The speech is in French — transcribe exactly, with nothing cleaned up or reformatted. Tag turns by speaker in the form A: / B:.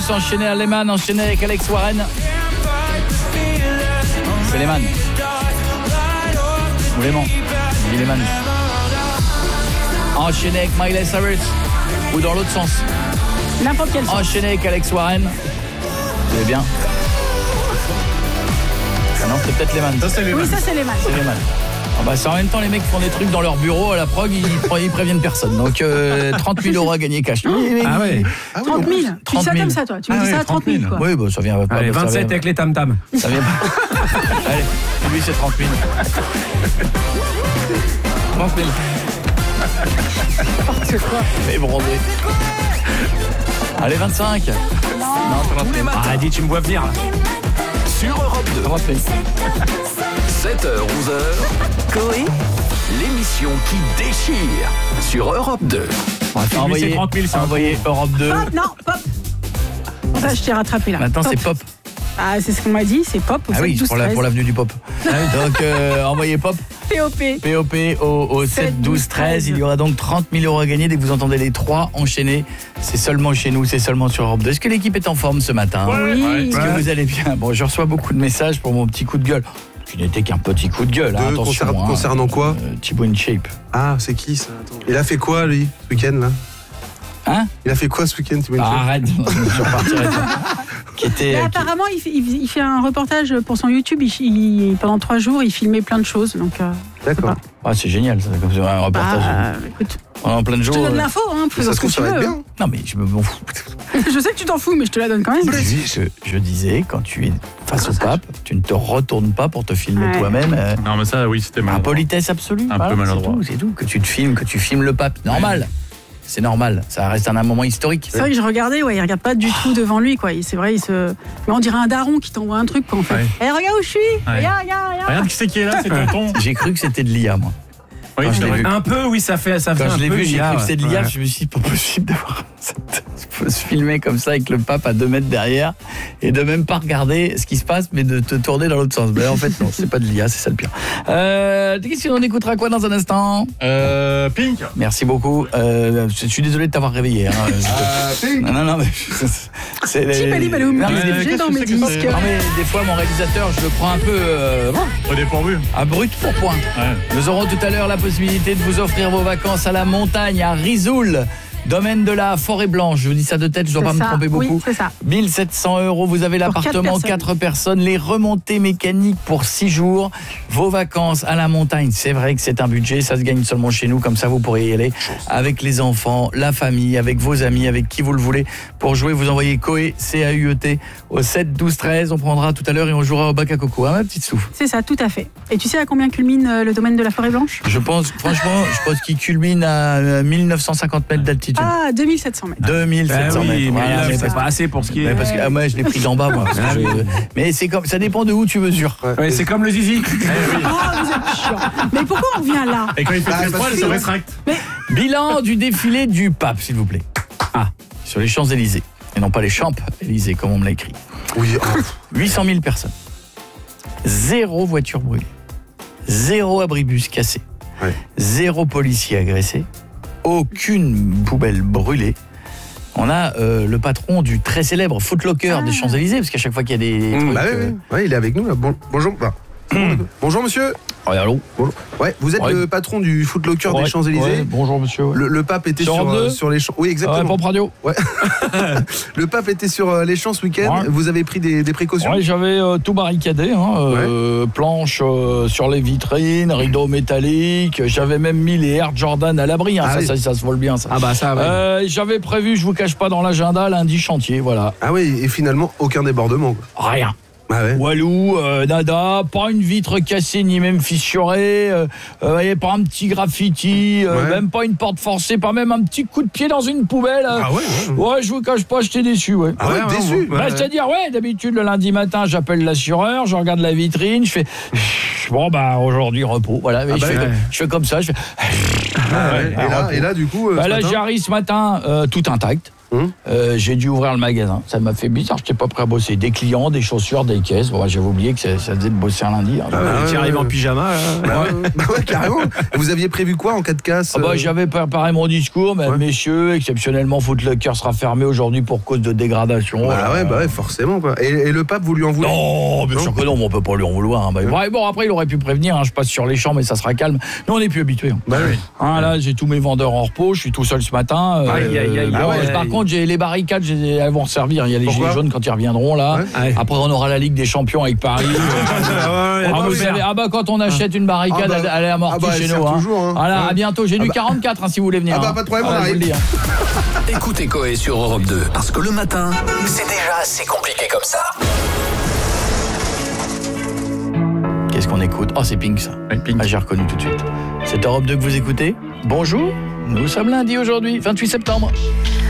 A: plus, enchaîné à Lehman, enchaîné avec Alex Warren. C'est Lehman. Ou Lehman. Il est Lehman. Enchaîné avec Miley Cyrus. Ou dans l'autre sens.
B: N'importe quel sens.
A: Enchaîné avec Alex Warren. Vous allez bien? Ah non, c'est peut-être Lehman.
B: Ça, c'est Lehman. Oui, ça, c'est Lehman.
A: C'est Lehman. Ah bah, c'est en même temps, les mecs font des trucs dans leur bureau à la prog, ils, ils préviennent personne. Donc euh, trente mille euros à gagner cash.
B: Ah ouais. trente mille. Tu dis ça comme ça, toi. Tu me dis ça à trente mille, quoi.
A: Oui, bah, ça vient pas.
C: Allez, vingt-sept vient, avec les tam-tams.
A: Ça vient pas. Allez, lui, c'est trente mille. trente mille.
B: C'est quoi?
A: Mais bronzé. Allez, vingt-cinq.
B: Non,
A: non
C: tous les matins. Ah, dis, tu me vois venir.
D: Sur Europe deux. sept heures, onze heures. Coé, l'émission qui déchire sur Europe deux.
A: Envoyez trente mille, envoyez Europe deux.
B: Pop, non, pop. Ça, je t'ai rattrapé là.
A: Maintenant,
B: pop.
A: c'est pop.
B: Ah, c'est ce qu'on m'a dit, c'est pop. Au
A: ah oui, pour, la, pour l'avenue du pop. Donc, euh, envoyez pop.
B: P O P.
A: P O P au, au sept douze treize. Il y aura donc trente mille euros à gagner dès que vous entendez les trois enchaînés. C'est seulement chez nous, c'est seulement sur Europe deux. Est-ce que l'équipe est en forme ce matin?
B: Oui.
A: Est-ce que vous allez bien? Bon, je reçois beaucoup de messages pour mon petit coup de gueule. Qui n'était qu'un petit coup de gueule, hein,
E: de,
A: attention.
E: Concernant,
A: hein,
E: concernant quoi
A: euh, Thibaut InShape.
E: Ah, c'est qui ça? Attends. Il a fait quoi, lui, ce week-end, là?
A: Hein?
E: Il a fait quoi ce week-end, Thibaut InShape?
A: Ah, arrête, je repartirai. Qui était,
B: Mais
A: qui...
B: apparemment, il fait, il fait un reportage pour son YouTube. Il, il, pendant trois jours, il filmait plein de choses. Donc, euh,
E: d'accord.
A: Ah, c'est génial, ça, comme un reportage.
B: Bah, écoute.
A: Pendant plein de jours.
B: Je te donne l'info, hein,
E: ça, ça se trouve, ça va être bien.
A: Non, mais je m'en fous.
B: Je sais que tu t'en fous, mais je te la donne quand même.
A: Je, je disais, quand tu es face au pape, tu ne te retournes pas pour te filmer ouais. toi-même. Euh,
C: non, mais ça, oui, c'était maladroit.
A: Impolitesse absolue.
C: Un
A: voilà,
C: peu maladroit.
A: C'est tout, c'est tout. Que tu te filmes, que tu filmes le pape. Normal. Ouais. C'est normal. Ça reste un, un moment historique.
B: C'est vrai que je regardais, ouais, il regarde pas du tout devant lui, quoi. C'est vrai, il se. Mais on dirait un daron qui t'envoie un truc, quoi, en fait. Ouais. Eh, regarde où je suis. Ouais. Regarde, regarde, regarde.
C: Regarde qui c'est qui est là, c'est tonton.
A: J'ai cru que c'était de l'I A, moi.
C: Oui, je l'ai vu. Un peu, oui, ça fait, ça fait
A: Quand
C: un
A: je l'ai
C: peu
A: vu, j'ai cru que c'était de l'I A.
C: Ouais.
A: Je me suis dit, pas possible d'avoir cette... faut se filmer comme ça avec le pape à deux mètres derrière et de même pas regarder ce qui se passe, mais de te tourner dans l'autre sens. Mais en fait, non, c'est pas de l'I A, c'est ça le pire. Euh, qu'est-ce qu'on écoutera quoi dans un instant?
C: Euh, Pink.
A: Merci beaucoup. Euh, je suis désolé de t'avoir réveillé. Hein.
E: Euh, Pink.
A: Non, non, non, mais
B: c'est les... Chibali Baloum, non, mais j'ai dans mes disques.
A: Non, mais des fois, mon réalisateur, je le prends un peu euh,
C: au dépourvu.
A: À brut pour point. Ouais. Nous aurons tout à l'heure la possibilité de vous offrir vos vacances à la montagne, à Risoul. Domaine de la Forêt Blanche, je vous dis ça de tête, je ne dois pas
B: ça,
A: me tromper beaucoup.
B: Oui, c'est ça.
A: mille sept cents euros, vous avez l'appartement, quatre personnes, les remontées mécaniques pour six jours, vos vacances à la montagne. C'est vrai que c'est un budget, ça se gagne seulement chez nous, comme ça vous pourrez y aller avec les enfants, la famille, avec vos amis, avec qui vous le voulez. Pour jouer, vous envoyez Coé, C A U E T, au sept douze treize. On prendra tout à l'heure et on jouera au bac à coco, hein, ma petite souffle.
B: C'est ça, tout à fait. Et tu sais à combien culmine le domaine de la Forêt Blanche?
A: Je pense, franchement, je pense qu'il culmine à mille neuf cent cinquante mètres d'altitude.
B: Ah, deux mille sept cents mètres.
A: deux mille sept cents
C: bah oui,
A: mètres.
C: Mais
A: voilà,
C: là,
A: mais
C: c'est pas assez pour ce qui est.
A: Parce que ah, moi, je l'ai pris d'en bas, moi. Parce que je... Mais c'est comme, ça dépend de où tu mesures.
C: Ouais, ouais, c'est comme le zizi.
B: Oh, vous êtes chiant. Mais pourquoi on revient là?
C: Et quand il fait très froid, il se rétracte.
B: Mais...
A: Bilan du défilé du pape, s'il vous plaît. Ah, sur les Champs-Élysées. Et non pas les Champs-Élysées, comme on me l'a écrit.
E: Oui.
A: huit cent mille personnes. Zéro voiture brûlée. Zéro abribus cassé.
E: Ouais.
A: Zéro policier agressé. Aucune poubelle brûlée. On a euh, le patron du très célèbre Foot Locker ah. des Champs-Élysées, parce qu'à chaque fois qu'il y a des
E: mmh,
A: trucs...
E: Bah oui,
A: euh...
E: oui. Ouais, il est avec nous, là. Bon, bonjour. Bah. Mmh. Bonjour, monsieur.
A: Oh, allô.
E: Bonjour. Ouais, vous êtes ouais. le patron du Foot Locker ouais. des Champs-Élysées.
A: Ouais. Bonjour, monsieur.
E: Le, le pape était sur, euh, sur les champs. Oui, exactement.
A: Ouais, radio.
E: Ouais. Le pape était sur euh, les champs ce week-end. Ouais. Vous avez pris des, des précautions?
A: Oui, j'avais euh, tout barricadé. Hein, euh, ouais. Planches euh, sur les vitrines, rideaux métalliques. J'avais même mis les Air Jordan à l'abri. Hein, ah, ça, oui. ça, ça, ça se vole bien, ça.
E: Ah bah ça, ouais.
A: euh, J'avais prévu, je vous cache pas, dans l'agenda, lundi chantier, voilà.
E: Ah oui, et finalement, aucun débordement, quoi.
A: Rien.
E: Ah ouais.
A: Walou, euh, nada, pas une vitre cassée ni même fissurée, euh, euh, pas un petit graffiti, euh, ouais. même pas une porte forcée, pas même un petit coup de pied dans une poubelle.
E: Ah ouais, ouais.
A: Ouais, je vous cache pas, j'étais déçu, ouais.
E: Ah ouais, ouais déçu.
A: Ouais, bah,
E: ouais.
A: C'est-à-dire, ouais, d'habitude le lundi matin, j'appelle l'assureur, je regarde la vitrine, je fais bon bah aujourd'hui repos, voilà, mais ah je, bah fais, ouais. je fais comme ça, je fais.
E: Ah ouais. Et là, et là, du coup, euh,
A: bah là, j'arrive ce matin, euh, tout intact.
E: Hum.
A: Euh, j'ai dû ouvrir le magasin. Ça m'a fait bizarre, je n'étais pas prêt à bosser. Des clients, des chaussures, des caisses. Bon, j'avais oublié que ça, ça faisait de bosser un lundi. Hein.
C: Ah ouais, tu arrives en pyjama.
E: Bah ouais, bah ouais, carrément. Vous aviez prévu quoi en cas de casse?
A: Ah bah, j'avais préparé mon discours, mais
E: ouais.
A: messieurs, exceptionnellement, Footlocker sera fermé aujourd'hui pour cause de dégradation.
E: Bah
A: euh...
E: ouais, bah ouais, forcément quoi. Et, et le pape, vous lui en voulez?
A: Non, bien
E: non
A: sûr que non, mais on peut pas lui en vouloir. Hein. Bah, ouais. Bon, après, il aurait pu prévenir. Hein. Je passe sur les champs, mais ça sera calme. Nous, on n'est plus habitués. Hein.
E: Bah oui.
A: Ah, là, j'ai tous mes vendeurs en repos. Je suis tout seul ce matin. Euh,
C: aïe, aïe, aïe,
A: ah ouais,
C: aïe,
A: par
C: aïe.
A: contre, j'ai les barricades, j'ai- elles vont servir. Il y a les
E: Pourquoi
A: gilets jaunes quand ils reviendront là.
E: Ouais.
A: Après, on aura la Ligue des Champions avec Paris.
C: Ah,
A: Ah, vous savez, ah bah quand on achète une barricade,
E: Ah bah,
A: elle est amortie
E: ah bah,
A: chez
E: elle
A: nous.
E: sert
A: Hein.
E: toujours, hein.
A: Voilà,
E: Ouais.
A: à bientôt. J'ai
E: Ah
A: lu
E: bah.
A: quarante-quatre hein, si vous voulez venir.
E: Ah bah,
A: hein.
E: pas de problème,
A: Voilà,
E: on
A: je vous le
E: arrive.
A: dis, hein.
D: Écoutez Coé sur Europe deux, parce que le matin, c'est déjà assez compliqué comme ça.
A: Qu'est-ce qu'on écoute? Oh, c'est Pink ça.
C: Pink.
A: Ah, j'ai reconnu tout de suite. C'est Europe deux que vous écoutez. Bonjour, nous sommes lundi aujourd'hui, vingt-huit septembre.